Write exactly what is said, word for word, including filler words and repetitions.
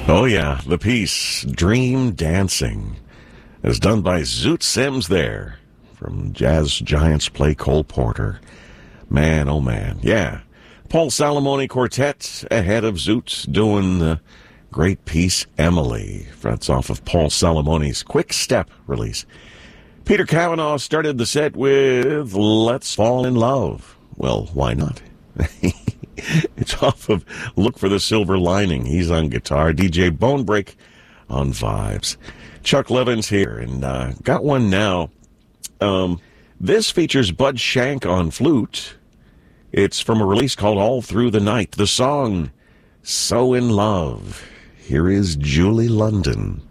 Oh, yeah, the piece Dream Dancing is done by Zoot Sims there from Jazz Giants play Cole Porter. Man, oh man, yeah. Paul Salamone Quartet ahead of Zoot doing the great piece Emily. That's off of Paul Salamone's Quick Step release. Peter Cavanaugh started the set with Let's Fall in Love. Well, why not? It's off of Look for the Silver Lining. He's on guitar. D J Bonebreak on vibes. Chuck Levin's here, and uh, got one now. Um, this features Bud Shank on flute. It's from a release called All Through the Night. The song, So in Love. Here is Julie London.